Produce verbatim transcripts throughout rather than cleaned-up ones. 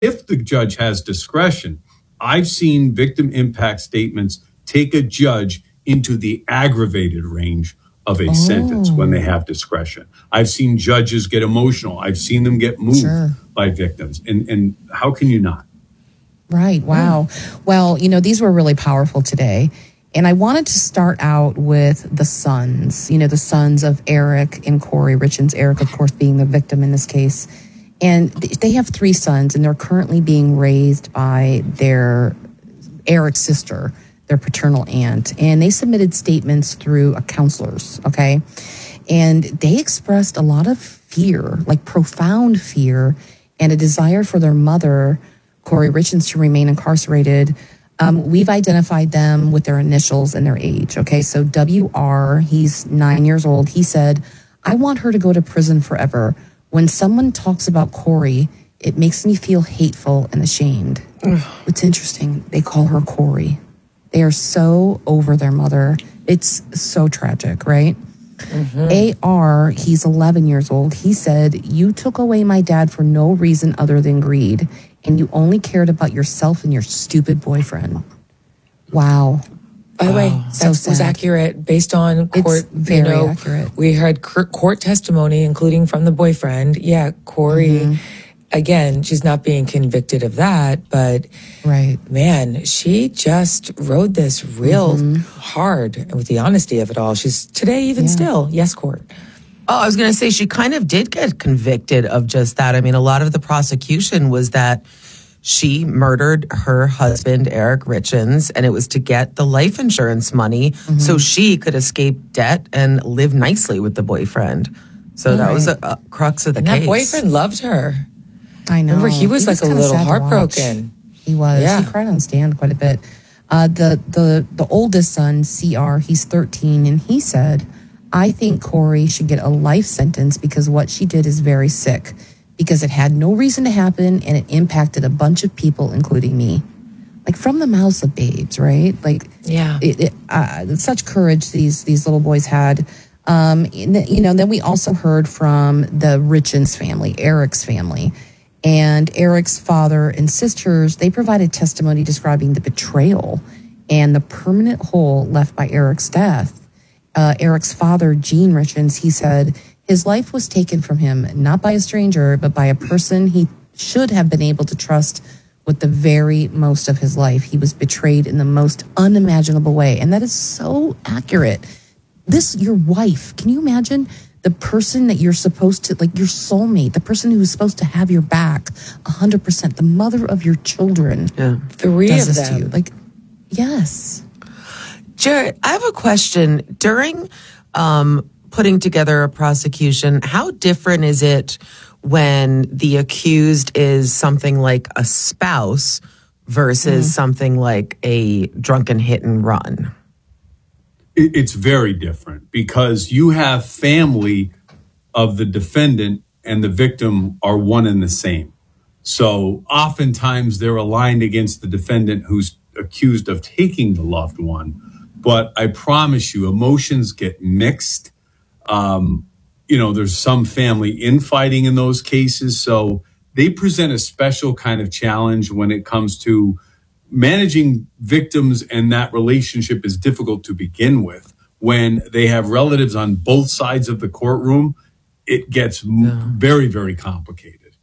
if the judge has discretion, I've seen victim impact statements take a judge into the aggravated range of a oh. sentence when they have discretion. I've seen judges get emotional. I've seen them get moved sure. by victims. And, and how can you not? Right. Wow. Mm. Well, you know, these were really powerful today. And I wanted to start out with the sons, you know, the sons of Eric and Kouri Richins, Eric, of course, being the victim in this case. And they have three sons, and they're currently being raised by their Eric's sister, their paternal aunt. And they submitted statements through a counselors, okay? And they expressed a lot of fear, like profound fear, and a desire for their mother, Kouri Richins, to remain incarcerated. Um, we've identified them with their initials and their age, okay? So W R, he's nine years old. He said, I want her to go to prison forever. When someone talks about Kouri, it makes me feel hateful and ashamed. What's interesting, they call her Kouri. They are so over their mother. It's so tragic, right? Mm-hmm. A R, he's eleven years old. He said, you took away my dad for no reason other than greed, and you only cared about yourself and your stupid boyfriend. Wow. By the way, oh, that so was accurate based on court. It's very you know, accurate. We heard court testimony, including from the boyfriend. Yeah, Kouri, mm-hmm. again, she's not being convicted of that, but right, man, she just rode this real mm-hmm. hard, and with the honesty of it all, she's today even yeah. still, yes, court. Oh, I was going to say she kind of did get convicted of just that. I mean, a lot of the prosecution was that she murdered her husband, Eric Richins, and it was to get the life insurance money mm-hmm. so she could escape debt and live nicely with the boyfriend. So that right. was a, a crux of the and case. That boyfriend loved her. I know. Remember, he was he like was a little heartbroken. He was. Yeah. He cried on stand quite a bit. Uh, the, the, the oldest son, C R, he's thirteen, and he said, I think Kouri should get a life sentence because what she did is very sick, because it had no reason to happen and it impacted a bunch of people, including me. Like from the mouths of babes, right? Like, yeah, it, it, uh, such courage these these little boys had. Um, and, you know, then we also heard from the Richins family, Eric's family, and Eric's father and sisters. They provided testimony describing the betrayal and the permanent hole left by Eric's death. Uh, Eric's father, Gene Richins, he said his life was taken from him, not by a stranger, but by a person he should have been able to trust with the very most of his life. He was betrayed in the most unimaginable way. And that is so accurate. This, your wife, can you imagine the person that you're supposed to, like your soulmate, the person who's supposed to have your back one hundred percent, the mother of your children, yeah. Three does of this them. to you? Like, yes. Jared, I have a question. During um, putting together a prosecution, how different is it when the accused is something like a spouse versus mm-hmm. something like a drunken hit and run? It's very different because you have family of the defendant and the victim are one and the same. So oftentimes they're aligned against the defendant who's accused of taking the loved one. But I promise you, emotions get mixed. Um, you know, there's some family infighting in those cases. So they present a special kind of challenge when it comes to managing victims, and that relationship is difficult to begin with. When they have relatives on both sides of the courtroom, it gets yeah. very, very complicated.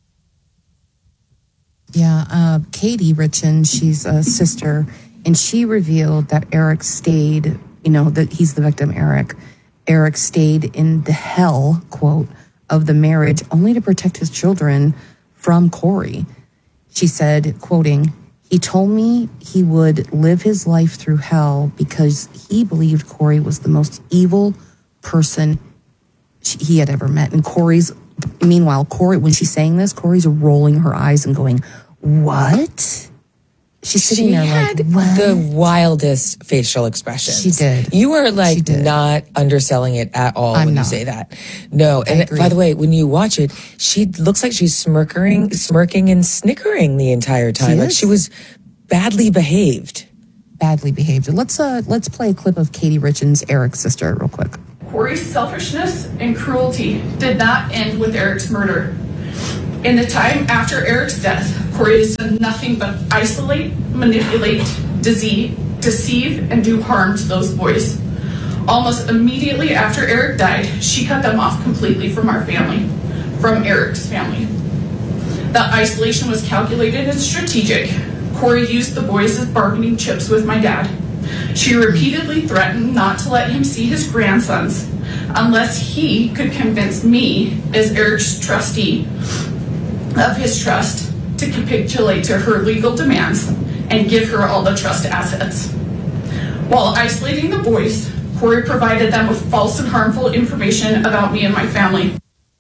Yeah, uh, Katie Richins, she's a sister, and she revealed that Eric stayed, you know, that he's the victim, Eric. Eric stayed in the hell, quote, of the marriage only to protect his children from Kouri. She said, quoting, he told me he would live his life through hell because he believed Kouri was the most evil person he had ever met. And Kouri's, meanwhile, Kouri, when she's saying this, Kouri's rolling her eyes and going, what? She's sitting she there had like, what? The wildest facial expressions. She did. You are like not underselling it at all I'm when not. you say that. No. I And agree. by the way, when you watch it, she looks like she's smirking, smirking and snickering the entire time. She like is. she was badly behaved. Badly behaved. Let's uh, let's play a clip of Katie Richins, Eric's sister, real quick. Kouri's selfishness and cruelty did not end with Eric's murder. In the time after Eric's death, Corey has done nothing but isolate, manipulate, deceive, deceive, and do harm to those boys. Almost immediately after Eric died, she cut them off completely from our family, from Eric's family. The isolation was calculated and strategic. Corey used the boys as bargaining chips with my dad. She repeatedly threatened not to let him see his grandsons unless he could convince me, as Eric's trustee of his trust, to capitulate to her legal demands and give her all the trust assets. While isolating the boys, Corey provided them with false and harmful information about me and my family.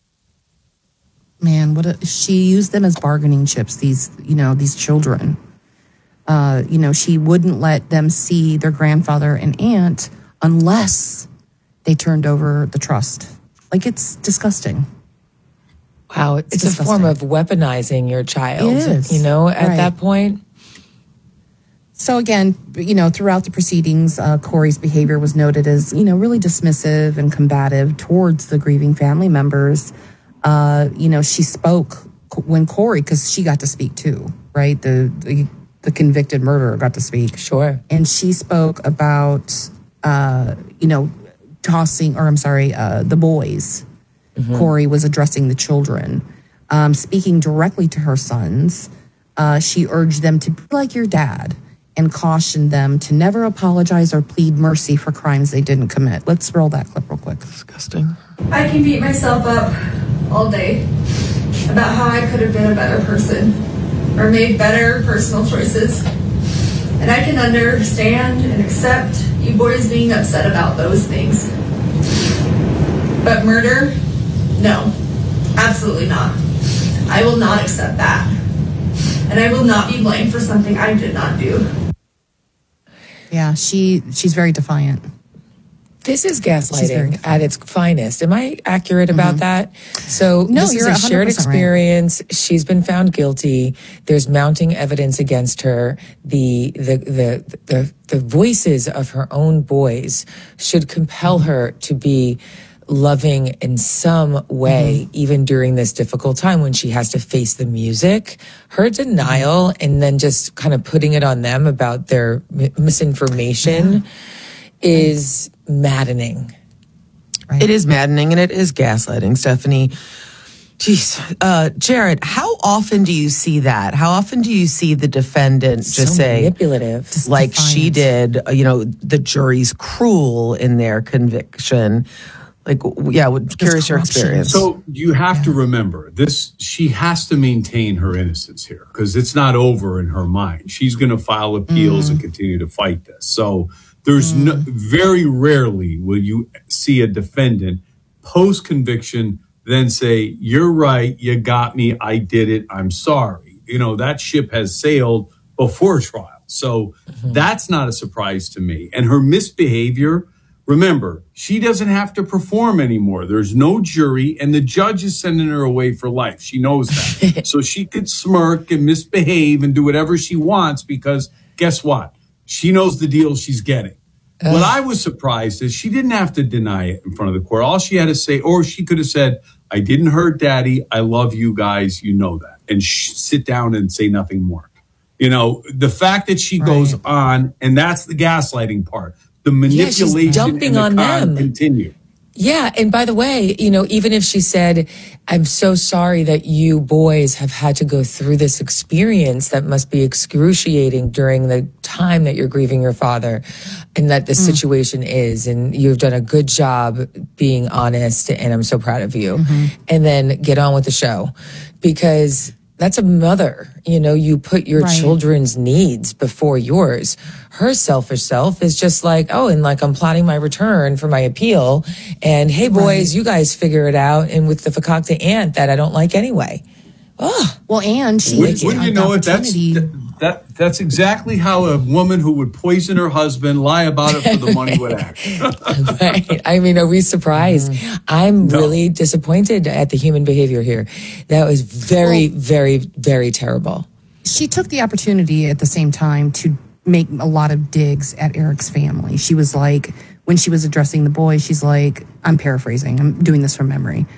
Man, what a, she used them as bargaining chips, these, you know, these children. Uh, you know, she wouldn't let them see their grandfather and aunt unless they turned over the trust. Like, it's disgusting. Wow, it's, It's a disgusting. form of weaponizing your child. It is. You know, at Right. that point. So again, you know, throughout the proceedings, uh, Corey's behavior was noted as, you know, really dismissive and combative towards the grieving family members. Uh, you know, she spoke when Corey, because she got to speak too, right? The, the the convicted murderer got to speak. Sure. And she spoke about, uh, you know, tossing, or I'm sorry, uh, the boys. Corey was addressing the children, um, speaking directly to her sons. Uh, she urged them to be like your dad and cautioned them to never apologize or plead mercy for crimes they didn't commit. Let's roll that clip real quick. Disgusting. I can beat myself up all day about how I could have been a better person or made better personal choices. And I can understand and accept you boys being upset about those things. But murder? No, absolutely not. I will not accept that. And I will not be blamed for something I did not do. Yeah, she she's very defiant. This is very gaslighting defiant. at its finest. Am I accurate about that? So No, this is you're a one hundred shared percent right. experience. She's been found guilty. There's mounting evidence against her. The the the the, the voices of her own boys should compel her to be loving in some way, Mm-hmm. even during this difficult time when she has to face the music. Her denial and then just kind of putting it on them about their mi- misinformation is maddening. Right? It is maddening and it is gaslighting, Stephanie. Jeez. Uh, Jared, how often do you see that? How often do you see the defendant just so say, manipulative. like she did, uh, you know, the jury's cruel in their conviction? Like, w- yeah, would- curious your corruption. experience. So you have to remember this, she has to maintain her innocence here because it's not over in her mind. She's going to file appeals and continue to fight this. So there's no, very rarely will you see a defendant post conviction then say, you're right, you got me, I did it, I'm sorry. You know, that ship has sailed before trial. So that's not a surprise to me. And her misbehavior, remember, she doesn't have to perform anymore. There's no jury, and the judge is sending her away for life. She knows that. So she could smirk and misbehave and do whatever she wants because guess what? She knows the deal she's getting. What I was surprised is she didn't have to deny it in front of the court. All she had to say, or she could have said, I didn't hurt daddy. I love you guys. You know that. And sh- sit down and say nothing more. You know, the fact that she goes Right. on, and that's the gaslighting part. The Yeah, she's manipulation dumping and the on con them. continue. Yeah. And by the way, you know, even if she said, I'm so sorry that you boys have had to go through this experience that must be excruciating during the time that you're grieving your father and that this situation is, and you've done a good job being honest, and I'm so proud of you. And then get on with the show because that's a mother. You know, you put your Right. children's needs before yours. Her selfish self is just like, oh, and like I'm plotting my return for my appeal. And hey, boys, you guys figure it out. And with the fakakta aunt that I don't like anyway. Well, and she Wouldn't, wouldn't you had know the it? That's opportunity- that. That's exactly how a woman who would poison her husband, lie about it for the money would act. Right. I mean, are we surprised? I'm really disappointed at the human behavior here. That was very, very, very terrible. she took the opportunity at the same time to make a lot of digs at Eric's family. She was like, when she was addressing the boys, she's like, I'm paraphrasing, I'm doing this from memory.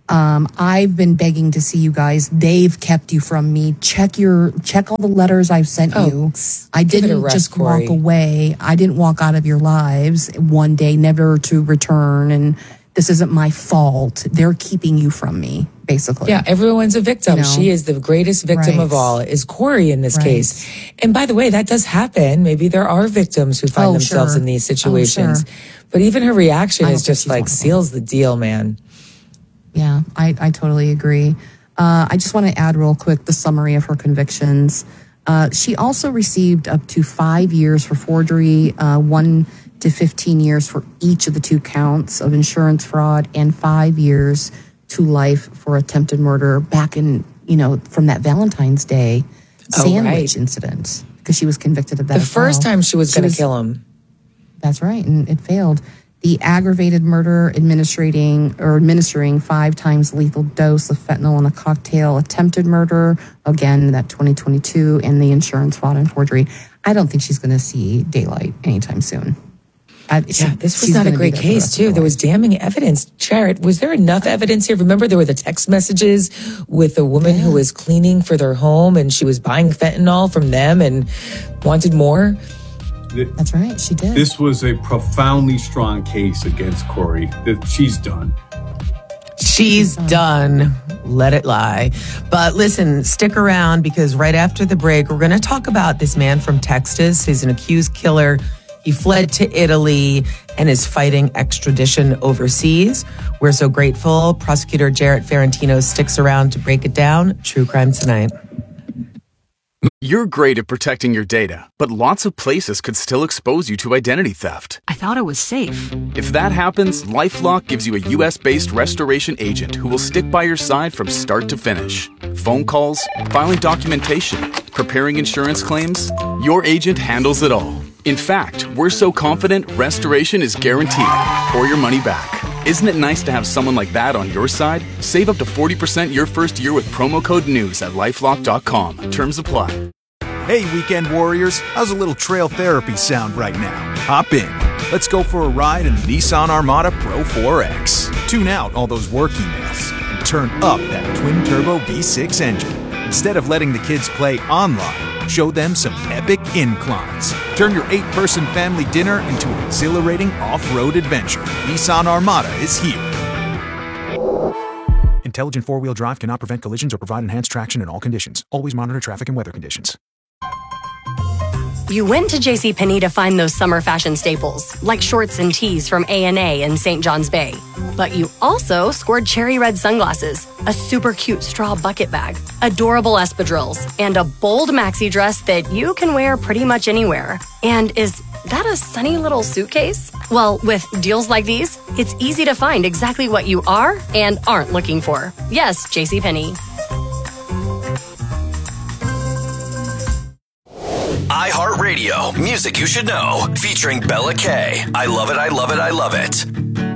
Um, I've been begging to see you guys. They've kept you from me. Check your check all the letters I've sent Oh, you. I give it a didn't rest, just Corey. walk away. I didn't walk out of your lives one day, never to return. And this isn't my fault. They're keeping you from me, basically. Yeah, everyone's a victim. You know? She is the greatest victim Right. of all, is Corey in this Right. case. And by the way, that does happen. Maybe there are victims who find Oh, themselves sure. in these Oh, situations. sure. But even her reaction I is don't think just she's like one of them. seals the deal, man. Yeah, I, I totally agree. Uh, I just want to add real quick the summary of her convictions. Uh, she also received up to five years for forgery, uh, one to fifteen years for each of the two counts of insurance fraud, and five years to life for attempted murder back in, you know, from that Valentine's Day Oh, sandwich right. incident, because she was convicted of that. The as first well. time she was She going to kill him. That's right, and it failed. The aggravated murder, administering or administering five times lethal dose of fentanyl in a cocktail, attempted murder, again that twenty twenty-two, and the insurance fraud and forgery. I don't think she's going to see daylight anytime soon. I, she- Yeah, this was she's not a gonna be great there for the case, rest of too. her There was life. damning evidence. Jared, was there enough evidence here? Remember, there were the text messages with a woman who was cleaning for their home and she was buying fentanyl from them and wanted more. That's right, she did. This was a profoundly strong case against Corey. That she's done. She's done. Let it lie. But listen, stick around because right after the break, we're going to talk about this man from Texas. He's an accused killer. He fled to Italy and is fighting extradition overseas. We're so grateful. Prosecutor Jarrett Ferrantino sticks around to break it down. True Crime Tonight. You're great at protecting your data, but lots of places could still expose you to identity theft. I thought it was safe. If that happens, LifeLock gives you a U S-based restoration agent who will stick by your side from start to finish. Phone calls, filing documentation, preparing insurance claims, your agent handles it all. In fact, we're so confident restoration is guaranteed or your money back. Isn't it nice to have someone like that on your side? Save up to forty percent your first year with promo code NEWS at lifelock dot com. Terms apply. Hey, weekend warriors, how's a little trail therapy sound right now? Hop in. Let's go for a ride in the Nissan Armada Pro four X. Tune out all those work emails and turn up that twin-turbo V six engine. Instead of letting the kids play online, show them some epic inclines. Turn your eight-person family dinner into an exhilarating off-road adventure. Nissan Armada is here. Intelligent four-wheel drive cannot prevent collisions or provide enhanced traction in all conditions. Always monitor traffic and weather conditions. You went to JCPenney to find those summer fashion staples, like shorts and tees from A and A in Saint John's Bay. But you also scored cherry red sunglasses, a super cute straw bucket bag, adorable espadrilles, and a bold maxi dress that you can wear pretty much anywhere. And is that a sunny little suitcase? Well, with deals like these, it's easy to find exactly what you are and aren't looking for. Yes, JCPenney. iHeartRadio, music you should know, featuring Bella K. I love it, I love it, I love it.